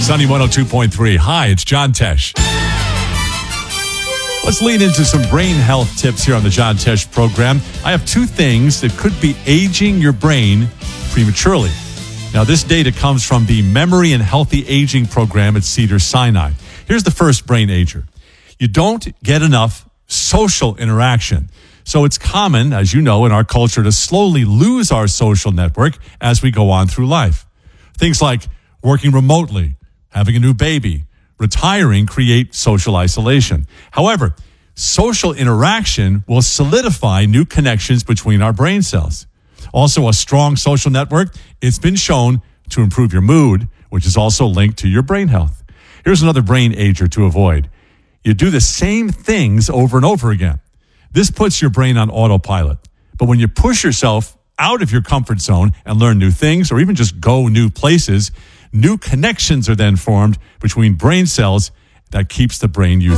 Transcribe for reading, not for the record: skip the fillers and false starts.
Sunny 102.3. Hi, it's John Tesh. Let's lean into some brain health tips here on the John Tesh program. I have two things that could be aging your brain prematurely. Now, this data comes from the Memory and Healthy Aging program at Cedars-Sinai. Here's the first brain ager. You don't get enough social interaction. So it's common, as you know, in our culture to slowly lose our social network as we go on through life. Things like working remotely, having a new baby, retiring create social isolation. However, social interaction will solidify new connections between our brain cells. Also, a strong social network, it's been shown to improve your mood, which is also linked to your brain health. Here's another brain ager to avoid. You do the same things over and over again. This puts your brain on autopilot. But when you push yourself out of your comfort zone and learn new things, or even just go new places, new connections are then formed between brain cells that keeps the brain youthful.